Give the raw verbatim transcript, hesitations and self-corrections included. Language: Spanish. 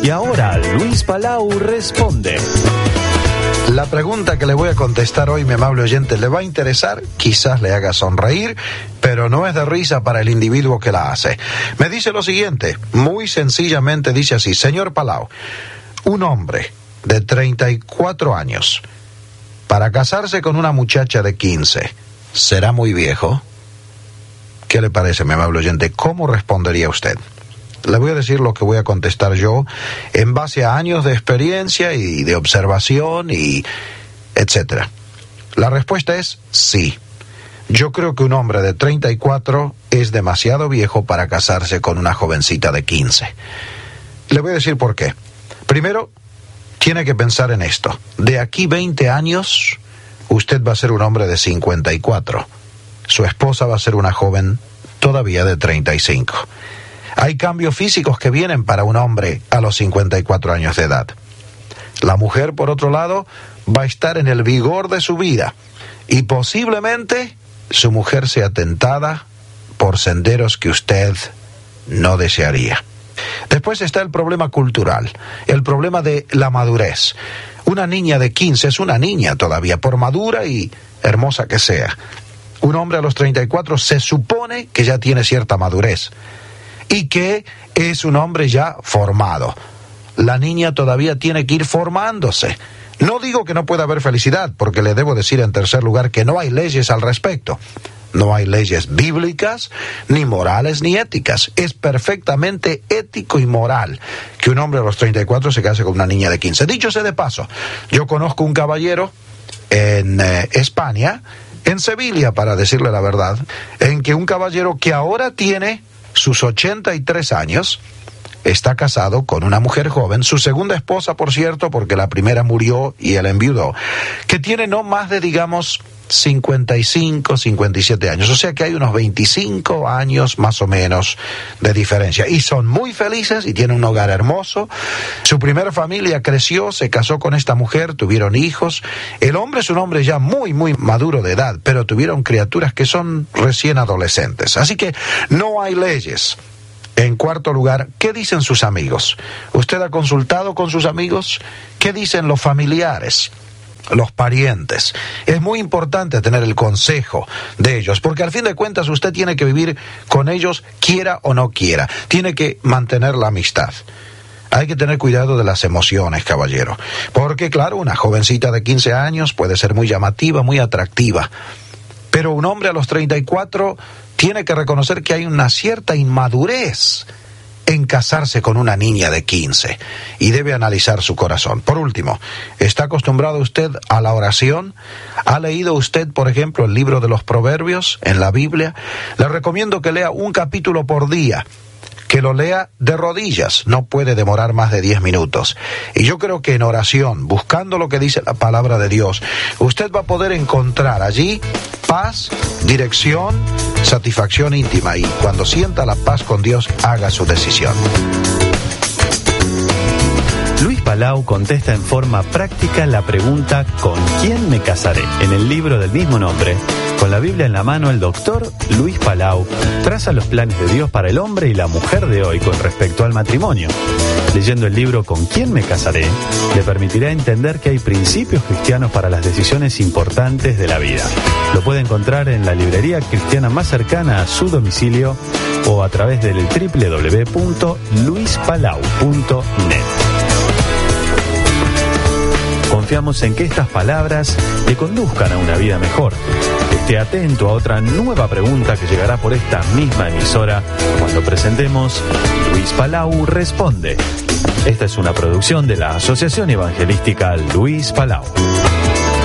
Y ahora Luis Palau responde. La pregunta que le voy a contestar hoy, mi amable oyente, le va a interesar, quizás le haga sonreír, pero no es de risa para el individuo que la hace. Me dice lo siguiente, muy sencillamente dice así: señor Palau, un hombre de treinta y cuatro años, para casarse con una muchacha de quince, ¿será muy viejo? ¿Qué le parece, mi amable oyente? ¿Cómo respondería usted? Le voy a decir lo que voy a contestar yo en base a años de experiencia y de observación y etcétera. La respuesta es sí. Yo creo que un hombre de treinta y cuatro es demasiado viejo para casarse con una jovencita de quince. Le voy a decir por qué. Primero, tiene que pensar en esto. De aquí veinte años, usted va a ser un hombre de cincuenta y cuatro. Su esposa va a ser una joven todavía de treinta y cinco. Hay cambios físicos que vienen para un hombre a los cincuenta y cuatro años de edad. La mujer, por otro lado, va a estar en el vigor de su vida y posiblemente su mujer sea tentada por senderos que usted no desearía. Después está el problema cultural, el problema de la madurez. Una niña de quince es una niña todavía, por madura y hermosa que sea. Un hombre a los treinta y cuatro se supone que ya tiene cierta madurez y que es un hombre ya formado. La niña todavía tiene que ir formándose. No digo que no pueda haber felicidad, porque le debo decir en tercer lugar que no hay leyes al respecto. No hay leyes bíblicas, ni morales, ni éticas. Es perfectamente ético y moral que un hombre a los treinta y cuatro se case con una niña de quince. Dicho sea de paso, yo conozco un caballero en eh, España, en Sevilla, para decirle la verdad, en que un caballero que ahora tiene sus ochenta y tres años, está casado con una mujer joven, su segunda esposa, por cierto, porque la primera murió y él enviudó, que tiene no más de, digamos, cincuenta y cinco, cincuenta y siete años, o sea que hay unos veinticinco años más o menos de diferencia, y son muy felices y tienen un hogar hermoso. Su primera familia creció, se casó con esta mujer, tuvieron hijos. El hombre es un hombre ya muy, muy maduro de edad, pero tuvieron criaturas que son recién adolescentes, así que no hay leyes. En cuarto lugar, ¿qué dicen sus amigos? ¿Usted ha consultado con sus amigos? ¿Qué dicen los familiares, los parientes? Es muy importante tener el consejo de ellos, porque al fin de cuentas usted tiene que vivir con ellos, quiera o no quiera. Tiene que mantener la amistad. Hay que tener cuidado de las emociones, caballero, porque claro, una jovencita de quince años puede ser muy llamativa, muy atractiva, pero un hombre a los treinta y cuatro tiene que reconocer que hay una cierta inmadurez en casarse con una niña de quince y debe analizar su corazón. Por último, ¿está acostumbrado usted a la oración? ¿Ha leído usted, por ejemplo, el libro de los Proverbios en la Biblia? Le recomiendo que lea un capítulo por día, que lo lea de rodillas, no puede demorar más de diez minutos. Y yo creo que en oración, buscando lo que dice la palabra de Dios, usted va a poder encontrar allí paz, dirección, satisfacción íntima, y cuando sienta la paz con Dios, haga su decisión. Luis Palau contesta en forma práctica la pregunta ¿con quién me casaré? En el libro del mismo nombre, con la Biblia en la mano, el doctor Luis Palau traza los planes de Dios para el hombre y la mujer de hoy con respecto al matrimonio. Leyendo el libro ¿Con quién me casaré?, le permitirá entender que hay principios cristianos para las decisiones importantes de la vida. Lo puede encontrar en la librería cristiana más cercana a su domicilio o a través del doble u doble u doble u punto luis palau punto net. Confiamos en que estas palabras le conduzcan a una vida mejor. Esté atento a otra nueva pregunta que llegará por esta misma emisora cuando presentemos Luis Palau Responde. Esta es una producción de la Asociación Evangelística Luis Palau.